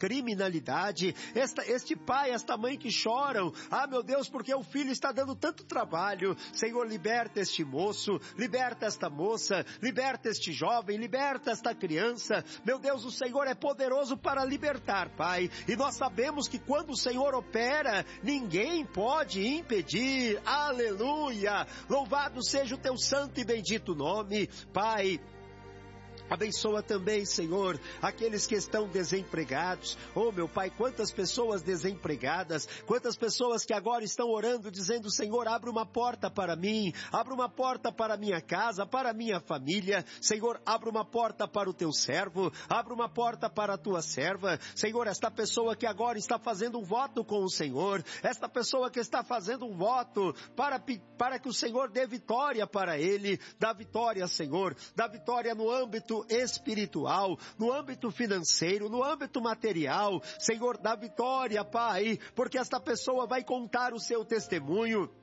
criminalidade, este pai, esta mãe que choram, meu Deus, porque o filho está dando tanto trabalho. Senhor, liberta este moço, liberta esta moça, liberta este jovem, liberta esta criança. Meu Deus, o Senhor é poderoso para libertar, Pai, e nós sabemos que quando o Senhor opera, ninguém pode impedir. Aleluia! Louvado seja o teu santo e bendito nome, Pai. Abençoa também, Senhor, aqueles que estão desempregados. Oh, meu Pai, quantas pessoas desempregadas, quantas pessoas que agora estão orando, dizendo: Senhor, abre uma porta para mim, abre uma porta para a minha casa, para a minha família. Senhor, abre uma porta para o teu servo, abre uma porta para a tua serva. Senhor, esta pessoa que agora está fazendo um voto com o Senhor, esta pessoa que está fazendo um voto para que o Senhor dê vitória para ele, dá vitória, Senhor, dá vitória no âmbito espiritual, no âmbito financeiro, no âmbito material. Senhor, dá vitória, Pai, porque esta pessoa vai contar o seu testemunho.